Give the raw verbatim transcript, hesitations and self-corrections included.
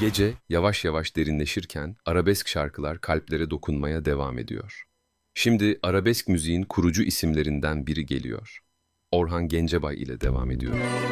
Gece yavaş yavaş derinleşirken arabesk şarkılar kalplere dokunmaya devam ediyor. Şimdi arabesk müziğin kurucu isimlerinden biri geliyor. Orhan Gencebay ile devam ediyoruz.